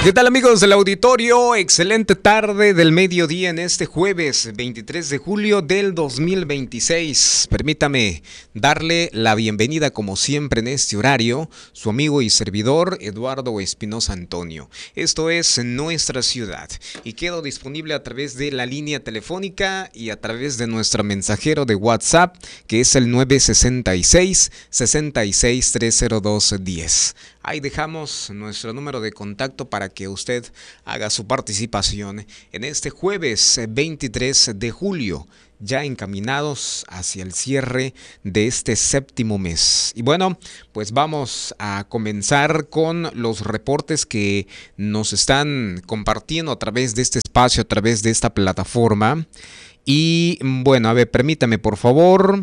¿Qué tal, amigos del auditorio? Excelente tarde del mediodía en este jueves 23 de julio del 2026. Permítame darle la bienvenida como siempre en este horario, su amigo y servidor Eduardo Espinosa Antonio. Esto es Nuestra Ciudad y quedo disponible a través de la línea telefónica y a través de nuestro mensajero de WhatsApp, que es el 966 66 302 10. Ahí dejamos nuestro número de contacto para que usted haga su participación en este jueves 23 de julio, ya encaminados hacia el cierre de este séptimo mes. Y bueno, pues vamos a comenzar con los reportes que nos están compartiendo a través de este espacio, a través de esta plataforma. Y bueno, a ver, permítame por favor.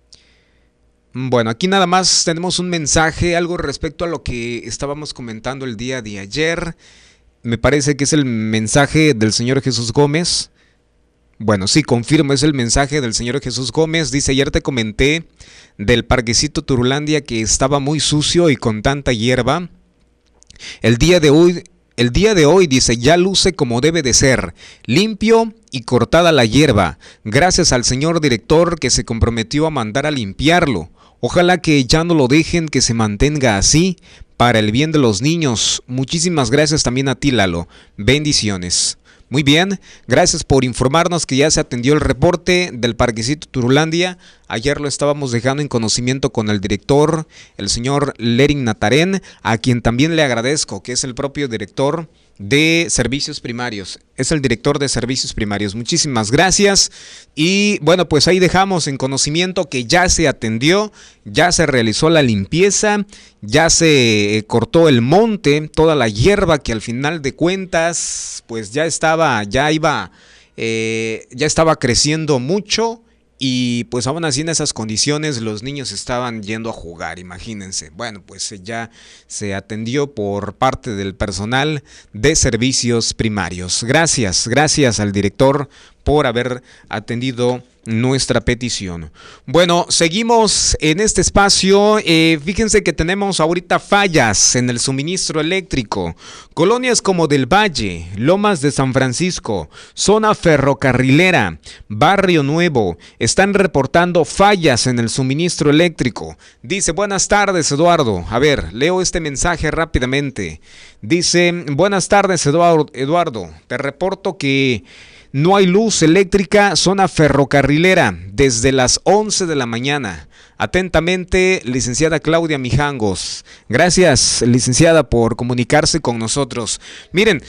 Bueno, aquí nada más tenemos un mensaje, algo respecto a lo que estábamos comentando el día de ayer. Me parece que es el mensaje del señor Jesús Gómez. Bueno, sí, confirmo, es el mensaje del señor Jesús Gómez. Dice, ayer te comenté del parquecito Turulandia que estaba muy sucio y con tanta hierba. El día de hoy, dice, ya luce como debe de ser, limpio y cortada la hierba, gracias al señor director que se comprometió a mandar a limpiarlo. Ojalá que ya no lo dejen, que se mantenga así para el bien de los niños. Muchísimas gracias también a ti, Lalo. Bendiciones. Muy bien, gracias por informarnos que ya se atendió el reporte del parquecito Turulandia. Ayer lo estábamos dejando en conocimiento con el director, el señor Lerin Natarén, a quien también le agradezco, que es el propio director de servicios primarios. Es el director de servicios primarios. Muchísimas gracias. Y bueno, pues ahí dejamos en conocimiento que ya se atendió, ya se realizó la limpieza, ya se cortó el monte, toda la hierba que al final de cuentas pues ya estaba creciendo mucho. Y pues aún así en esas condiciones los niños estaban yendo a jugar, imagínense. Bueno, pues ya se atendió por parte del personal de servicios primarios. Gracias al director por haber atendido nuestra petición. Bueno, seguimos en este espacio. Fíjense que tenemos ahorita fallas en el suministro eléctrico. Colonias como del Valle, Lomas de San Francisco, zona ferrocarrilera, Barrio Nuevo, están reportando fallas en el suministro eléctrico. Dice, buenas tardes, Eduardo. A ver, leo este mensaje rápidamente. Dice, buenas tardes, Eduardo. Te reporto que no hay luz eléctrica, zona ferrocarrilera, desde las 11 de la mañana. Atentamente, licenciada Claudia Mijangos. Gracias, licenciada, por comunicarse con nosotros. Miren,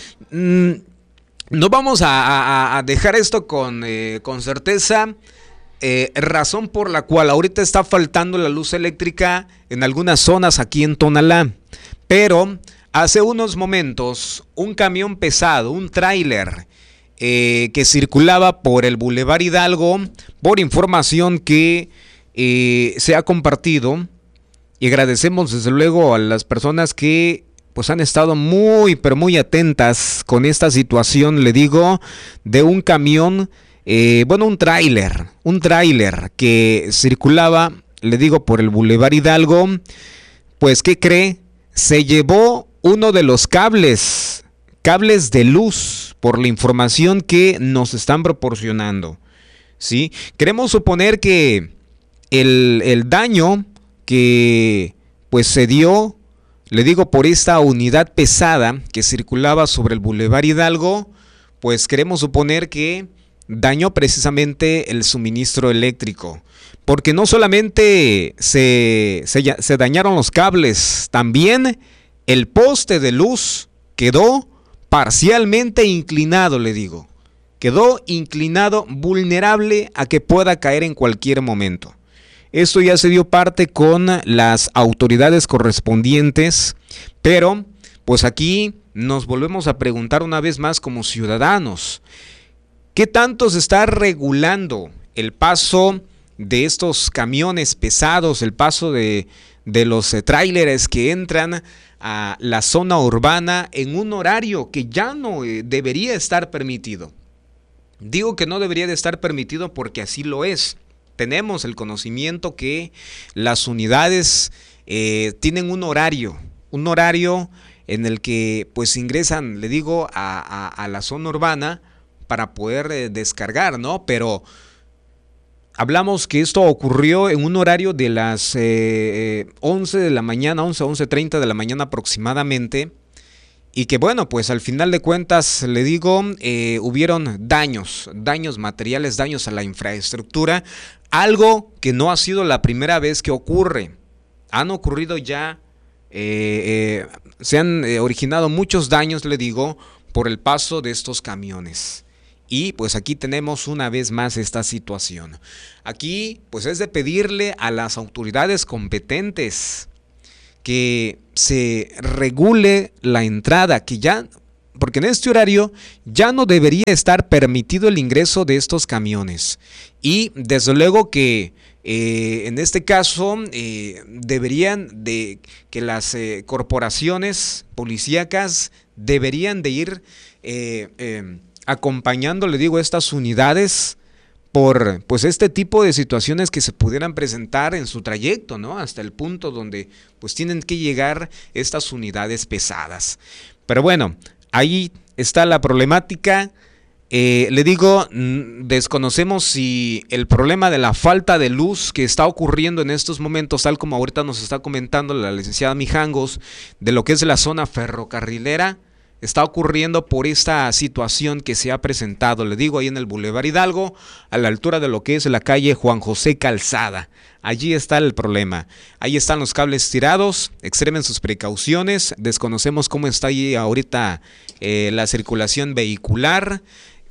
no vamos a dejar esto con certeza. Razón por la cual ahorita está faltando la luz eléctrica en algunas zonas aquí en Tonalá. Pero hace unos momentos, un camión pesado, un tráiler, que circulaba por el Boulevard Hidalgo, por información que se ha compartido, y agradecemos desde luego a las personas que pues han estado muy pero muy atentas con esta situación, le digo, de un camión, un tráiler que circulaba, le digo, por el Boulevard Hidalgo. Pues ¿qué cree? Se llevó uno de los cables de luz, por la información que nos están proporcionando, ¿sí? Queremos suponer que el daño que pues se dio, le digo, por esta unidad pesada que circulaba sobre el Boulevard Hidalgo, pues queremos suponer que dañó precisamente el suministro eléctrico, porque no solamente se dañaron los cables, también el poste de luz quedó parcialmente inclinado, le digo. Quedó inclinado, vulnerable a que pueda caer en cualquier momento. Esto ya se dio parte con las autoridades correspondientes, pero pues aquí nos volvemos a preguntar una vez más como ciudadanos, ¿qué tanto se está regulando el paso de estos camiones pesados, el paso de los tráileres que entran a la zona urbana en un horario que ya no debería estar permitido? Digo que no debería de estar permitido porque así lo es. Tenemos el conocimiento que las unidades tienen un horario en el que pues ingresan, le digo, a la zona urbana para poder descargar, ¿no? Pero hablamos que esto ocurrió en un horario de las 11 de la mañana, 11:30 de la mañana aproximadamente, y que bueno, pues al final de cuentas, le digo, hubieron daños materiales, daños a la infraestructura, algo que no ha sido la primera vez que ocurre. Han ocurrido ya, se han originado muchos daños, le digo, por el paso de estos camiones. Y pues aquí tenemos una vez más esta situación. Aquí pues es de pedirle a las autoridades competentes que se regule la entrada, que ya, porque en este horario ya no debería estar permitido el ingreso de estos camiones. Y desde luego que en este caso deberían de que las corporaciones policíacas deberían de ir acompañando, le digo, estas unidades por pues este tipo de situaciones que se pudieran presentar en su trayecto, ¿no? Hasta el punto donde pues tienen que llegar estas unidades pesadas. Pero bueno, ahí está la problemática. Le digo, desconocemos si el problema de la falta de luz que está ocurriendo en estos momentos, tal como ahorita nos está comentando la licenciada Mijangos, de lo que es la zona ferrocarrilera, está ocurriendo por esta situación que se ha presentado, le digo, ahí en el Boulevard Hidalgo, a la altura de lo que es la calle Juan José Calzada. Allí está el problema. Ahí están los cables tirados, extremen sus precauciones. Desconocemos cómo está ahí ahorita la circulación vehicular.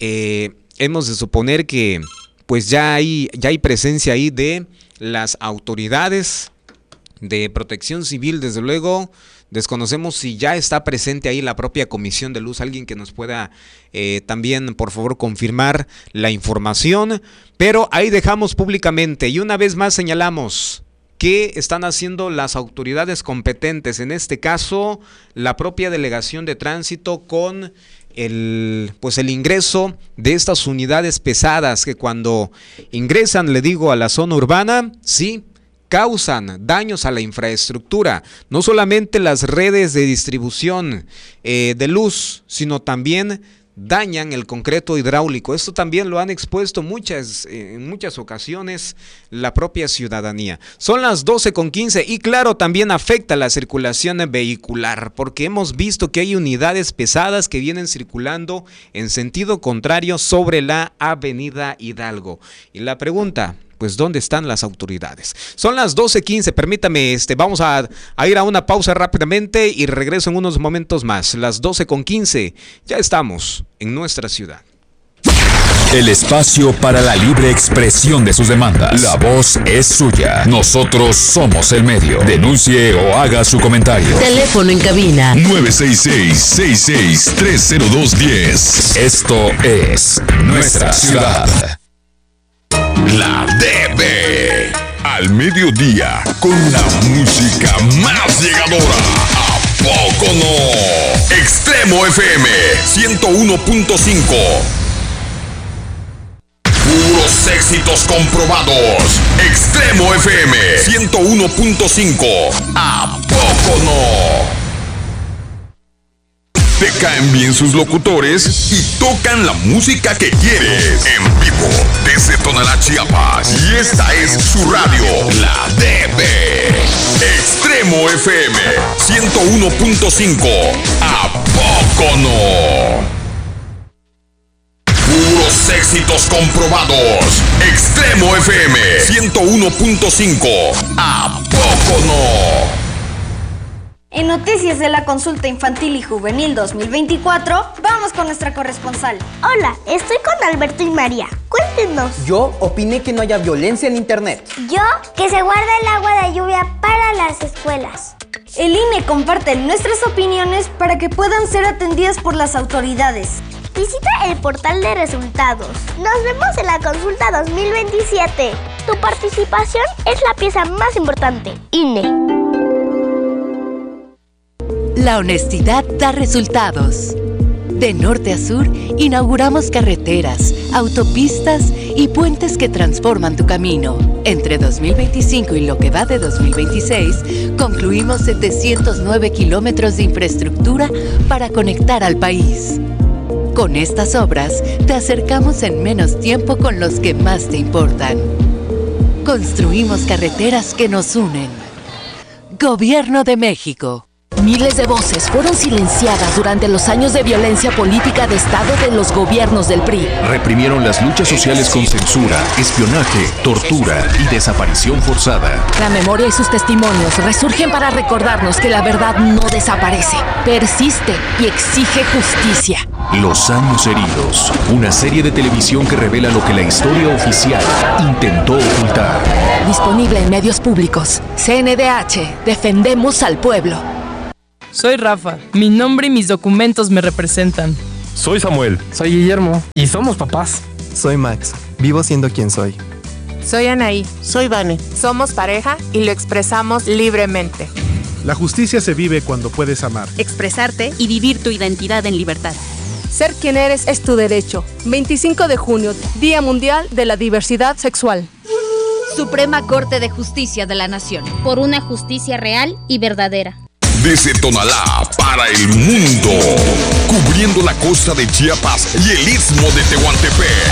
Hemos de suponer que pues ya hay presencia ahí de las autoridades de protección civil, desde luego. Desconocemos si ya está presente ahí la propia Comisión de Luz, alguien que nos pueda también, por favor, confirmar la información, pero ahí dejamos públicamente y una vez más señalamos qué están haciendo las autoridades competentes, en este caso la propia Delegación de Tránsito con el ingreso de estas unidades pesadas que cuando ingresan, le digo, a la zona urbana, sí, causan daños a la infraestructura, no solamente las redes de distribución de luz, sino también dañan el concreto hidráulico. Esto también lo han expuesto en muchas ocasiones la propia ciudadanía. Son las 12:15 y claro, también afecta la circulación vehicular, porque hemos visto que hay unidades pesadas que vienen circulando en sentido contrario sobre la avenida Hidalgo. Y la pregunta, pues, ¿dónde están las autoridades? Son las 12:15, permítame, vamos a ir a una pausa rápidamente y regreso en unos momentos más. Las 12:15, ya estamos en nuestra ciudad. El espacio para la libre expresión de sus demandas. La voz es suya. Nosotros somos el medio. Denuncie o haga su comentario. Teléfono en cabina 966-66-30210. Esto es Nuestra Ciudad. La DB. Al mediodía, con la música más llegadora. ¿A poco no? Extremo FM 101.5. Puros éxitos comprobados. Extremo FM 101.5. ¿A poco no? Te caen bien sus locutores y tocan la música que quieres. En vivo, desde Tonalá, Chiapas. Y esta es su radio, la DB. Extremo FM 101.5. ¿A poco no? Puros éxitos comprobados. Extremo FM 101.5. ¿A poco no? En Noticias de la Consulta Infantil y Juvenil 2024, vamos con nuestra corresponsal. Hola, estoy con Alberto y María. Cuéntenos. Yo opiné que no haya violencia en internet. Yo, que se guarda el agua de lluvia para las escuelas. El INE comparte nuestras opiniones para que puedan ser atendidas por las autoridades. Visita el portal de resultados. Nos vemos en la consulta 2027. Tu participación es la pieza más importante. INE. La honestidad da resultados. De norte a sur, inauguramos carreteras, autopistas y puentes que transforman tu camino. Entre 2025 y lo que va de 2026, concluimos 709 kilómetros de infraestructura para conectar al país. Con estas obras, te acercamos en menos tiempo con los que más te importan. Construimos carreteras que nos unen. Gobierno de México. Miles de voces fueron silenciadas durante los años de violencia política de Estado de los gobiernos del PRI. Reprimieron las luchas sociales con censura, espionaje, tortura y desaparición forzada. La memoria y sus testimonios resurgen para recordarnos que la verdad no desaparece, persiste y exige justicia. Los años heridos, una serie de televisión que revela lo que la historia oficial intentó ocultar. Disponible en medios públicos. CNDH, defendemos al pueblo. Soy Rafa, mi nombre y mis documentos me representan. Soy Samuel. Soy Guillermo y somos papás. Soy Max, vivo siendo quien soy. Soy Anaí. Soy Vane. Somos pareja y lo expresamos libremente. La justicia se vive cuando puedes amar, expresarte y vivir tu identidad en libertad. Ser quien eres es tu derecho. 25 de junio, Día Mundial de la Diversidad Sexual. Suprema Corte de Justicia de la Nación. Por una justicia real y verdadera. Desde Tonalá para el mundo, cubriendo la costa de Chiapas y el istmo de Tehuantepec.